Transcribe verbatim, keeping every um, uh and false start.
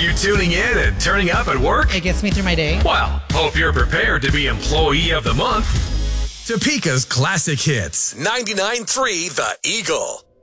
you tuning in and turning up at work? It gets me through my day. Well, hope you're prepared to be Employee of the Month. Topeka's Classic Hits. ninety-nine point three The Eagle.